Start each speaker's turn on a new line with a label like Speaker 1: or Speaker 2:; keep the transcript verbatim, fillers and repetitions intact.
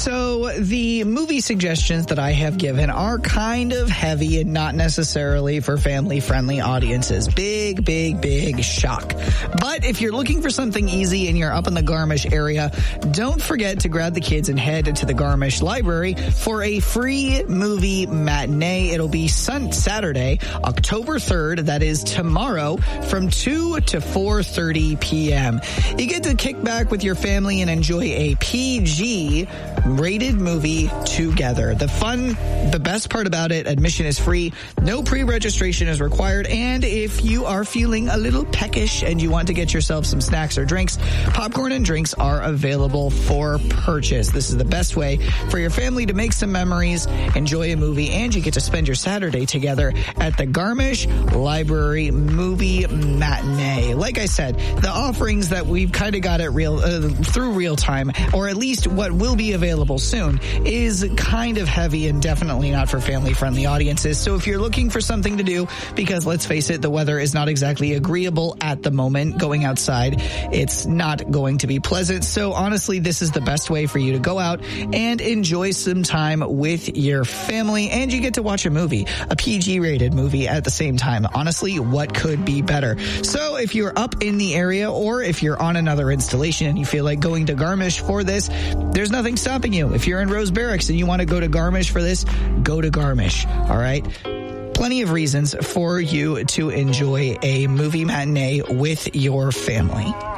Speaker 1: So the movie suggestions that I have given are kind of heavy and not necessarily for family-friendly audiences. Big, big, big shock. But if you're looking for something easy and you're up in the Garmisch area, don't forget to grab the kids and head to the Garmisch Library for a free movie matinee. It'll be sun- Saturday, October third. That is tomorrow from two to four thirty p.m. You get to kick back with your family and enjoy a P G rated movie together. The fun, the best part about it, admission is free, no pre-registration is required, and if you are feeling a little peckish and you want to get yourself some snacks or drinks, popcorn and drinks are available for purchase. This is the best way for your family to make some memories, enjoy a movie, and you get to spend your Saturday together at the Garmisch Library Movie Matinee. Like I said, the offerings that we've kind of got it real uh, through real time, or at least what will be available soon, is kind of heavy and definitely not for family-friendly audiences. So if you're looking for something to do, because let's face it, the weather is not exactly agreeable at the moment, going outside, it's not going to be pleasant. So honestly, this is the best way for you to go out and enjoy some time with your family, and you get to watch a movie, a P G-rated movie at the same time. Honestly, what could be better? So if you're up in the area, or if you're on another installation and you feel like going to Garmisch for this, there's nothing stopping you. If you're in Rose Barracks and you want to go to Garmisch for this, go to Garmisch. All right? Plenty of reasons for you to enjoy a movie matinee with your family.